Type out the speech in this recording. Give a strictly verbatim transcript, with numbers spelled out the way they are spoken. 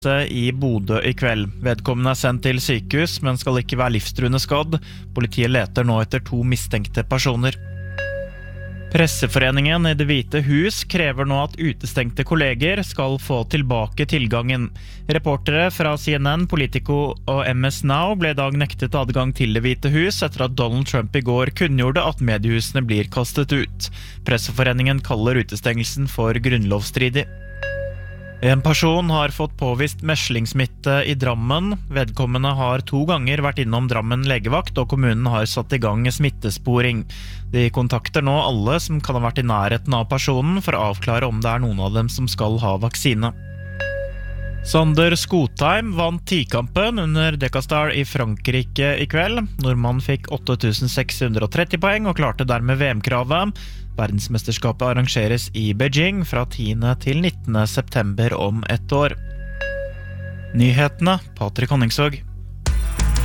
I Bodø I kveld. Vedkommende er sendt til sykehus, men skal ikke være livstruende skadd. Politiet leter nå etter to mistenkte personer. Presseforeningen I Det hvite hus krever nå at utestengte kolleger skal få tilbake tilgangen. Reportere fra C N N, Politico og M S Now ble I dag nektet adgang til Det hvite hus etter at Donald Trump I går kunngjorde at mediehusene blir kastet ut. Presseforeningen kaller utestengelsen for grunnlovsstridig. En person har fått påvist meslingsmitte I Drammen. Vedkommende har to ganger vært innom Drammen legevakt, og kommunen har satt I gang smittesporing. De kontakter nå alle som kan ha vært I nærheten av personen for å avklare om det er noen av dem som skal ha vaksine. Sander Skotheim vant tikampen under Dekastar I Frankrike I kveld. Nordmannen fikk åtte tusen seks hundre og tretti poeng og klarte dermed V M-kravet. Verdensmesterskapet arrangeres I Beijing fra tiende til nittende september om ett år. Nyhetene, Patrik Honningsvåg.